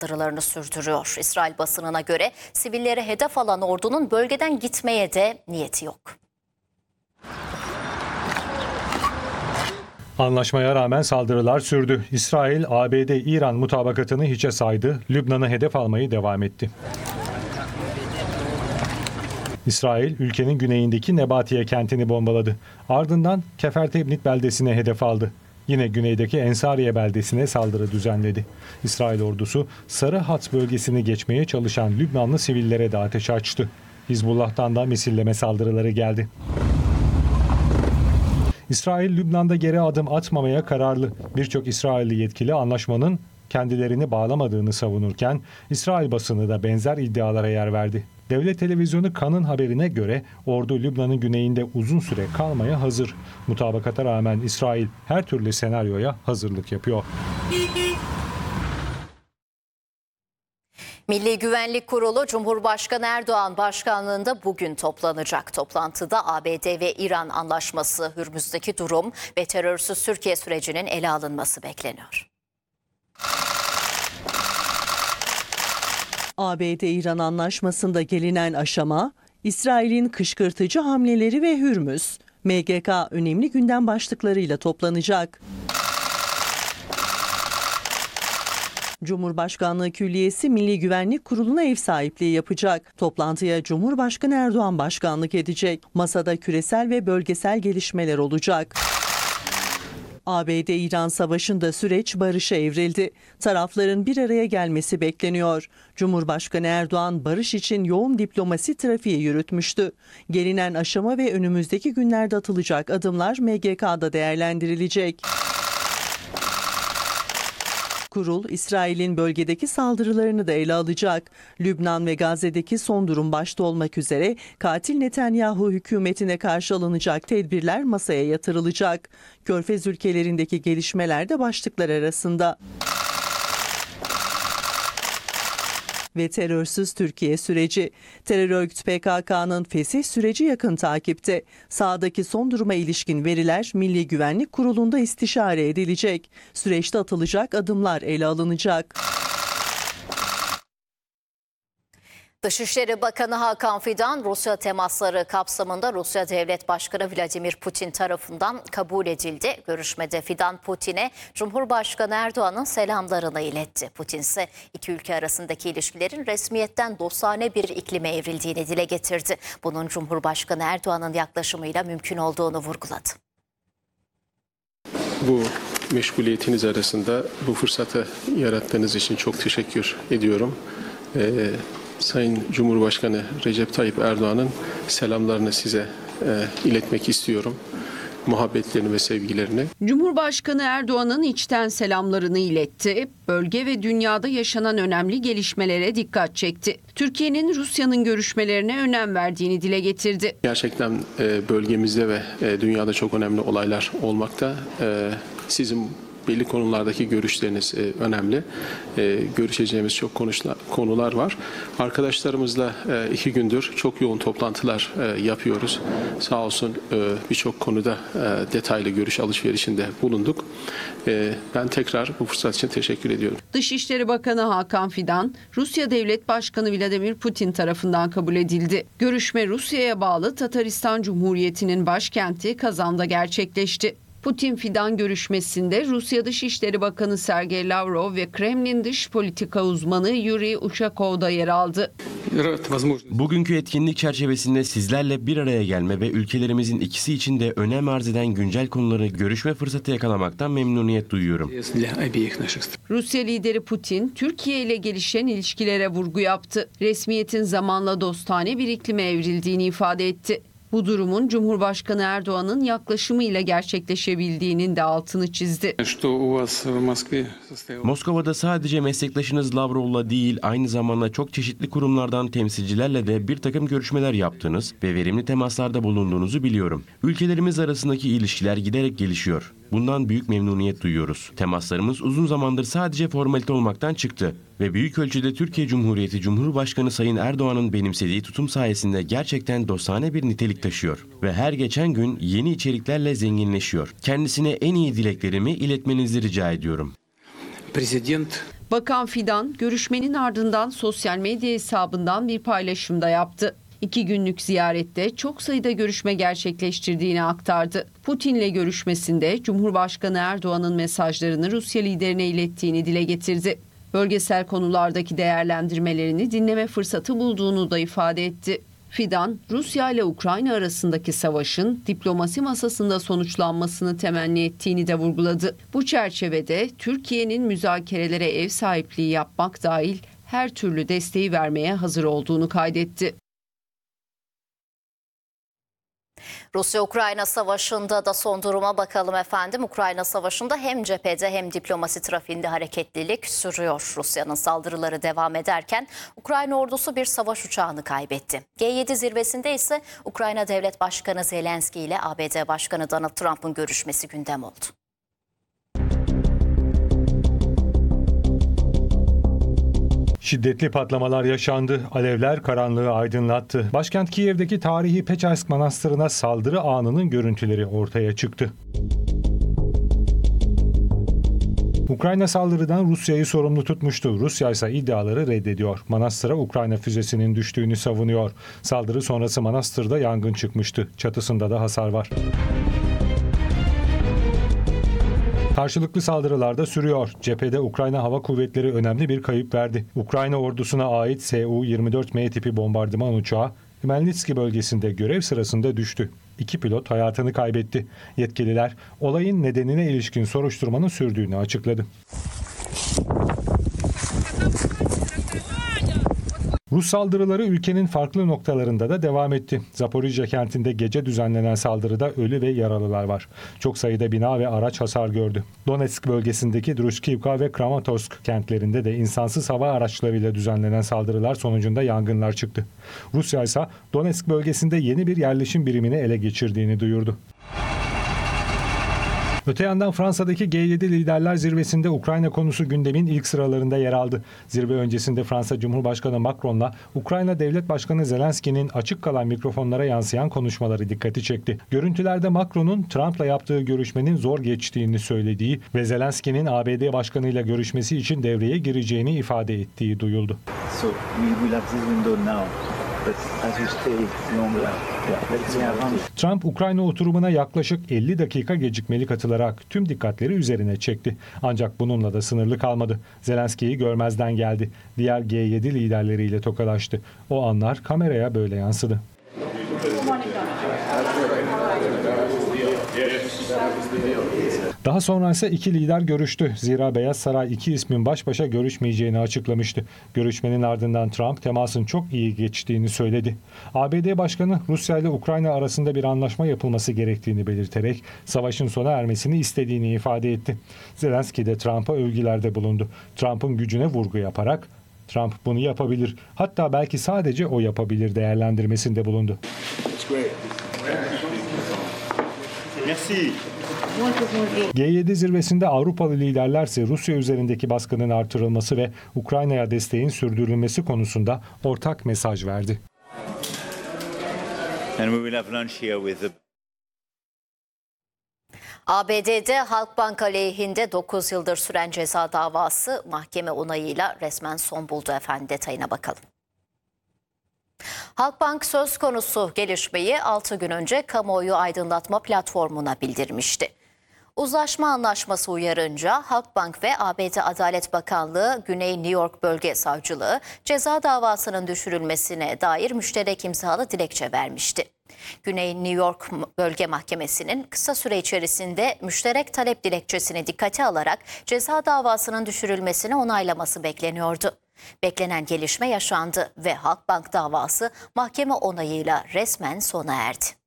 saldırılarını sürdürüyor. İsrail basınına göre sivilleri hedef alan ordunun bölgeden gitmeye de niyeti yok. Anlaşmaya rağmen saldırılar sürdü. İsrail, ABD-İran mutabakatını hiçe saydı, Lübnan'ı hedef almayı devam etti. İsrail, ülkenin güneyindeki Nebatiye kentini bombaladı. Ardından Kefertebnit beldesine hedef aldı. Yine güneydeki Ensariye beldesine saldırı düzenledi. İsrail ordusu Sarı Hat bölgesini geçmeye çalışan Lübnanlı sivillere de ateş açtı. Hizbullah'tan da misilleme saldırıları geldi. İsrail, Lübnan'da geri adım atmamaya kararlı. Birçok İsrailli yetkili anlaşmanın kendilerini bağlamadığını savunurken, İsrail basını da benzer iddialara yer verdi. Devlet televizyonu Kan'ın haberine göre ordu Lübnan'ın güneyinde uzun süre kalmaya hazır. Mutabakata rağmen İsrail her türlü senaryoya hazırlık yapıyor. Milli Güvenlik Kurulu Cumhurbaşkanı Erdoğan başkanlığında bugün toplanacak. Toplantıda ABD ve İran anlaşması, Hürmüz'deki durum ve terörsüz Türkiye sürecinin ele alınması bekleniyor. ABD-İran anlaşmasında gelinen aşama, İsrail'in kışkırtıcı hamleleri ve Hürmüz, MGK önemli gündem başlıklarıyla toplanacak. Cumhurbaşkanlığı Külliyesi Milli Güvenlik Kurulu'na ev sahipliği yapacak. Toplantıya Cumhurbaşkanı Erdoğan başkanlık edecek. Masada küresel ve bölgesel gelişmeler olacak. ABD-İran savaşında süreç barışa evrildi. Tarafların bir araya gelmesi bekleniyor. Cumhurbaşkanı Erdoğan barış için yoğun diplomasi trafiği yürütmüştü. Gelinen aşama ve önümüzdeki günlerde atılacak adımlar MGK'da değerlendirilecek. Kurul, İsrail'in bölgedeki saldırılarını da ele alacak. Lübnan ve Gazze'deki son durum başta olmak üzere katil Netanyahu hükümetine karşı alınacak tedbirler masaya yatırılacak. Körfez ülkelerindeki gelişmeler de başlıklar arasında. Ve terörsüz Türkiye süreci. Terör örgütü PKK'nın fesih süreci yakın takipte. Sahadaki son duruma ilişkin veriler Milli Güvenlik Kurulu'nda istişare edilecek. Süreçte atılacak adımlar ele alınacak. Dışişleri Bakanı Hakan Fidan, Rusya temasları kapsamında Rusya Devlet Başkanı Vladimir Putin tarafından kabul edildi. Görüşmede Fidan, Putin'e Cumhurbaşkanı Erdoğan'ın selamlarını iletti. Putin ise iki ülke arasındaki ilişkilerin resmiyetten dostane bir iklime evrildiğini dile getirdi. Bunun Cumhurbaşkanı Erdoğan'ın yaklaşımıyla mümkün olduğunu vurguladı. Bu meşguliyetiniz arasında bu fırsatı yarattığınız için çok teşekkür ediyorum. Sayın Cumhurbaşkanı Recep Tayyip Erdoğan'ın selamlarını size iletmek istiyorum. Muhabbetlerini ve sevgilerini. Cumhurbaşkanı Erdoğan'ın içten selamlarını iletti. Bölge ve dünyada yaşanan önemli gelişmelere dikkat çekti. Türkiye'nin Rusya'nın görüşmelerine önem verdiğini dile getirdi. Gerçekten bölgemizde ve dünyada çok önemli olaylar olmakta. Sizin belli konulardaki görüşleriniz önemli. Görüşeceğimiz çok konular var. Arkadaşlarımızla 2 gündür çok yoğun toplantılar yapıyoruz. Sağ olsun birçok konuda detaylı görüş alışverişinde bulunduk. Ben tekrar bu fırsat için teşekkür ediyorum. Dışişleri Bakanı Hakan Fidan, Rusya Devlet Başkanı Vladimir Putin tarafından kabul edildi. Görüşme Rusya'ya bağlı Tataristan Cumhuriyeti'nin başkenti Kazan'da gerçekleşti. Putin-Fidan görüşmesinde Rusya Dışişleri Bakanı Sergey Lavrov ve Kremlin dış politika uzmanı Yuri Ushakov da yer aldı. Bugünkü etkinlik çerçevesinde sizlerle bir araya gelme ve ülkelerimizin ikisi için de önem arz eden güncel konuları görüşme fırsatı yakalamaktan memnuniyet duyuyorum. Rusya lideri Putin, Türkiye ile gelişen ilişkilere vurgu yaptı. Resmiyetin zamanla dostane bir iklime evrildiğini ifade etti. Bu durumun Cumhurbaşkanı Erdoğan'ın yaklaşımıyla gerçekleşebildiğinin de altını çizdi. Moskova'da sadece meslektaşınız Lavrov'la değil, aynı zamanda çok çeşitli kurumlardan temsilcilerle de bir takım görüşmeler yaptığınız ve verimli temaslarda bulunduğunuzu biliyorum. Ülkelerimiz arasındaki ilişkiler giderek gelişiyor. Bundan büyük memnuniyet duyuyoruz. Temaslarımız uzun zamandır sadece formalite olmaktan çıktı ve büyük ölçüde Türkiye Cumhuriyeti Cumhurbaşkanı Sayın Erdoğan'ın benimsediği tutum sayesinde gerçekten dostane bir nitelik taşıyor ve her geçen gün yeni içeriklerle zenginleşiyor. Kendisine en iyi dileklerimi iletmenizi rica ediyorum. Bakan Fidan görüşmenin ardından sosyal medya hesabından bir paylaşımda yaptı. 2 günlük ziyarette çok sayıda görüşme gerçekleştirdiğini aktardı. Putin'le görüşmesinde Cumhurbaşkanı Erdoğan'ın mesajlarını Rusya liderine ilettiğini dile getirdi. Bölgesel konulardaki değerlendirmelerini dinleme fırsatı bulduğunu da ifade etti. Fidan, Rusya ile Ukrayna arasındaki savaşın diplomasi masasında sonuçlanmasını temenni ettiğini de vurguladı. Bu çerçevede Türkiye'nin müzakerelere ev sahipliği yapmak dahil her türlü desteği vermeye hazır olduğunu kaydetti. Rusya-Ukrayna savaşında da son duruma bakalım efendim. Ukrayna savaşında hem cephede hem diplomasi trafiğinde hareketlilik sürüyor. Rusya'nın saldırıları devam ederken Ukrayna ordusu bir savaş uçağını kaybetti. G7 zirvesinde ise Ukrayna Devlet Başkanı Zelenski ile ABD Başkanı Donald Trump'ın görüşmesi gündem oldu. Şiddetli patlamalar yaşandı. Alevler karanlığı aydınlattı. Başkent Kiev'deki tarihi Peçersk Manastırı'na saldırı anının görüntüleri ortaya çıktı. Ukrayna saldırıdan Rusya'yı sorumlu tutmuştu. Rusya ise iddiaları reddediyor. Manastıra Ukrayna füzesinin düştüğünü savunuyor. Saldırı sonrası manastırda yangın çıkmıştı. Çatısında da hasar var. Karşılıklı saldırılar da sürüyor. Cephede Ukrayna Hava Kuvvetleri önemli bir kayıp verdi. Ukrayna ordusuna ait Su-24M tipi bombardıman uçağı Hmelnitski bölgesinde görev sırasında düştü. 2 pilot hayatını kaybetti. Yetkililer olayın nedenine ilişkin soruşturmanın sürdüğünü açıkladı. Rus saldırıları ülkenin farklı noktalarında da devam etti. Zaporijya kentinde gece düzenlenen saldırıda ölü ve yaralılar var. Çok sayıda bina ve araç hasar gördü. Donetsk bölgesindeki Druskivka ve Kramatorsk kentlerinde de insansız hava araçlarıyla düzenlenen saldırılar sonucunda yangınlar çıktı. Rusya ise Donetsk bölgesinde yeni bir yerleşim birimini ele geçirdiğini duyurdu. Öte yandan Fransa'daki G7 Liderler Zirvesi'nde Ukrayna konusu gündemin ilk sıralarında yer aldı. Zirve öncesinde Fransa Cumhurbaşkanı Macron'la Ukrayna Devlet Başkanı Zelenski'nin açık kalan mikrofonlara yansıyan konuşmaları dikkati çekti. Görüntülerde Macron'un Trump'la yaptığı görüşmenin zor geçtiğini söylediği ve Zelenski'nin ABD Başkanı'yla görüşmesi için devreye gireceğini ifade ettiği duyuldu. Trump, Ukrayna oturumuna yaklaşık 50 dakika gecikmeli katılarak tüm dikkatleri üzerine çekti. Ancak bununla da sınırlı kalmadı. Zelenski'yi görmezden geldi. Diğer G7 liderleriyle tokalaştı. O anlar kameraya böyle yansıdı. Daha sonra ise iki lider görüştü. Zira Beyaz Saray iki ismin baş başa görüşmeyeceğini açıklamıştı. Görüşmenin ardından Trump temasın çok iyi geçtiğini söyledi. ABD Başkanı Rusya ile Ukrayna arasında bir anlaşma yapılması gerektiğini belirterek savaşın sona ermesini istediğini ifade etti. Zelenski de Trump'a övgülerde bulundu. Trump'ın gücüne vurgu yaparak Trump bunu yapabilir, hatta belki sadece o yapabilir değerlendirmesinde bulundu. G7 zirvesinde Avrupalı liderler ise Rusya üzerindeki baskının artırılması ve Ukrayna'ya desteğin sürdürülmesi konusunda ortak mesaj verdi. ABD'de Halkbank aleyhinde 9 yıldır süren ceza davası mahkeme onayıyla resmen son buldu efendim. Detayına bakalım. Halkbank söz konusu gelişmeyi 6 gün önce kamuoyu aydınlatma platformuna bildirmişti. Uzlaşma anlaşması uyarınca Halkbank ve ABD Adalet Bakanlığı Güney New York Bölge Savcılığı ceza davasının düşürülmesine dair müşterek imzalı dilekçe vermişti. Güney New York Bölge Mahkemesi'nin kısa süre içerisinde müşterek talep dilekçesini dikkate alarak ceza davasının düşürülmesini onaylaması bekleniyordu. Beklenen gelişme yaşandı ve Halkbank davası mahkeme onayıyla resmen sona erdi.